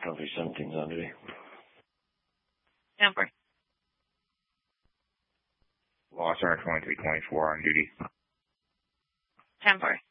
Coffee 17's on duty. Number. Lost Center 2324 on duty. 10-4.